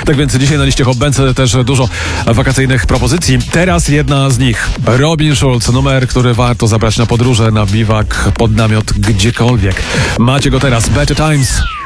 Tak więc dzisiaj na liście Hot Bands też dużo wakacyjnych propozycji. Teraz jedna z nich. Robin Schulz, numer, który warto zabrać na podróże, na biwak, pod namiot, gdziekolwiek. Macie go teraz. Better Times.